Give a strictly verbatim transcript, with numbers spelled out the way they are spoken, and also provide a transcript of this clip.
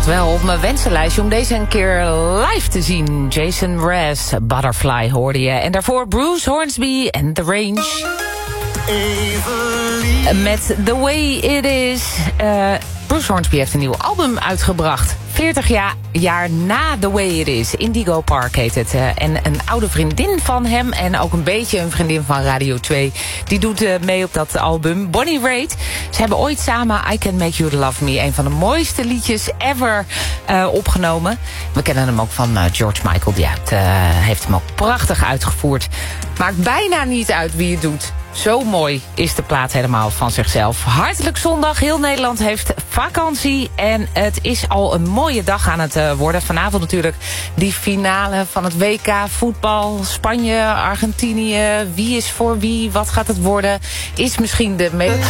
wel op mijn wensenlijstje om deze een keer live te zien. Jason Mraz, Butterfly hoorde je. En daarvoor Bruce Hornsby en The Range. Evelie. Met The Way It Is. Uh, Bruce Hornsby heeft een nieuw album uitgebracht. veertig jaar, jaar na The Way It Is. Indigo Park heet het. Uh, en een oude vriendin van hem en ook een beetje een vriendin van Radio twee... die doet uh, mee op dat album. Bonnie Raitt. Ze hebben ooit samen I Can Make You Love Me... een van de mooiste liedjes ever uh, opgenomen. We kennen hem ook van uh, George Michael. Die uit, uh, heeft hem ook prachtig uitgevoerd. Maakt bijna niet uit wie het doet. Zo mooi is de plaat helemaal van zichzelf. Hartelijk zondag. Heel Nederland heeft vakantie. En het is al een mooie dag aan het uh, worden. Vanavond natuurlijk die finale van het W K voetbal. Spanje, Argentinië. Wie is voor wie? Wat gaat het worden? Is misschien de...